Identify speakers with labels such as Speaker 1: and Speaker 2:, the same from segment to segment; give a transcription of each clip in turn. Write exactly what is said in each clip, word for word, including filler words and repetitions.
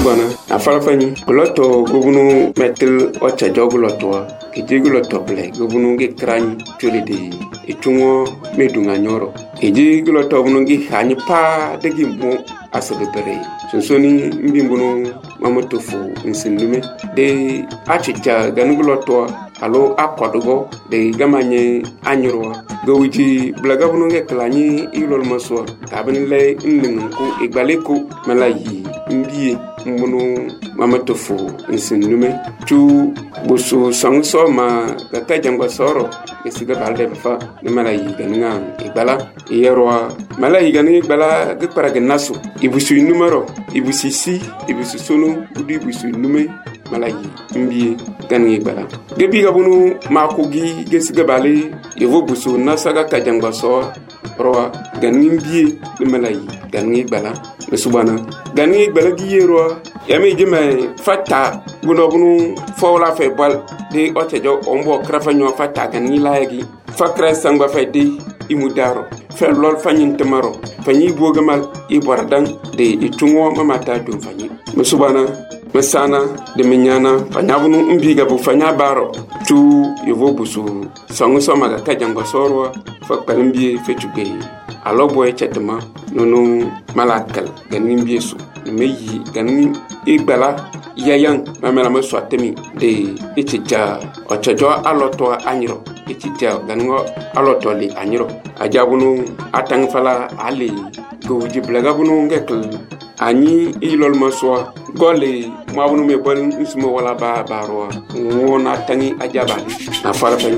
Speaker 1: Mesubana, afala fani, loto gubunu metel ocha jogu loto, ejegu loto ble, gubunu ge krani chule de itungo medunga nyoro. Ejegu loto gubunu ge hanyi pa degi mo asabebere. Sonsoni mbimbuno mamotofu nsindume de achicha ganugu loto alo akodogo de gamanye anyurwa gawiji blaga bunu ge klani ilol maswa kabin le ndinku igbaleko malayi mbiye mbunu mamatofu nsindume chu busu sangso ma kaka jangwa soro esiga balde fa de malayi ganinga igbala yerwa malayi ganinga igbala ge paraga nasu ibusu numero ibusi si ibusu sunu budi ibusu nume malayi mbiye ganinga igbala gebi gabunu makugi gesiga bale yevo busu nasaga kajangwa soro roa ganinga mbiye de malayi ganinga igbala mesubana ganinga igbala gi yerwa yami jeme fata guno bunu fawla fe bal de otejo ombo krafa nyo fata ganinga layagi fakra sangba fe de imudaro fe lol fanyin temaro fanyi bogamal ibordan de itungo mamata dum fanyi mesubana mesana de minyana fanyabunu mbiga bu fanya baro tu yevo busu sangu somaga kajango sorwa fakpalimbi fetuge alobo echetema nono malakal ganin su meyi ganin igbala yayan mamela maswatemi de ichija ochojo aloto anyiro ichija ganingo aloto li anyiro ajabunu atangfala ali goji blagabunu ngekl ani ilol maswa gole mabunu me bon ismo wala ba barwa wona tangi ajabali na fala fani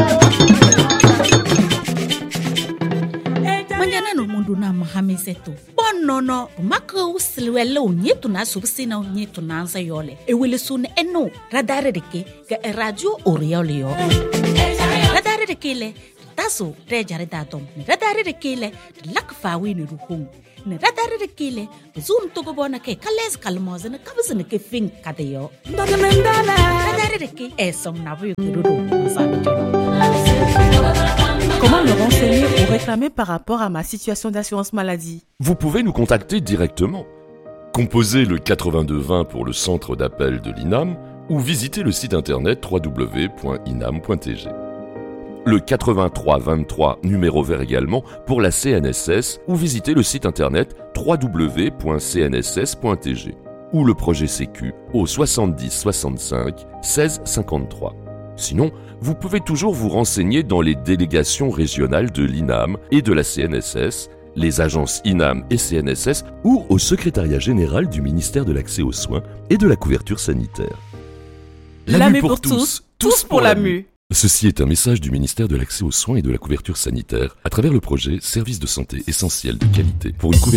Speaker 2: manjana no mundu na mahamiseto bonono maka usilwele unyetu na subsina unyetu na ansa yole ewele sun eno radare deke ga radio oriole yo radare deke le taso rejare datom radare deke le lakfawi ni ruhung ne radare deke le zoom to go bona ke kales kalmoze ne kabzene ke fin kadeyo radare deke esom na bu rudo
Speaker 3: Comment me renseigner ou réclamer par rapport à ma situation d'assurance maladie?
Speaker 4: Vous pouvez nous contacter directement. Composez le quatre-vingt-deux vingt pour le centre d'appel de l'I N A M ou visitez le site internet w w w point inam point t g. Le quatre-vingt-trois vingt-trois numéro vert également pour la C N S S ou visitez le site internet w w w point c n s s point t g ou le projet Sécu au soixante-dix soixante-cinq seize cinquante-trois. Sinon, vous pouvez toujours vous renseigner dans les délégations régionales de l'I N A M et de la C N S S, les agences I N A M et C N S S ou au secrétariat général du ministère de l'Accès aux soins et de la couverture sanitaire.
Speaker 3: La M U pour tous, tous pour la M U.
Speaker 4: Ceci est un message du ministère de l'Accès aux soins et de la couverture sanitaire à travers le projet Services de santé essentiels de qualité pour une couverture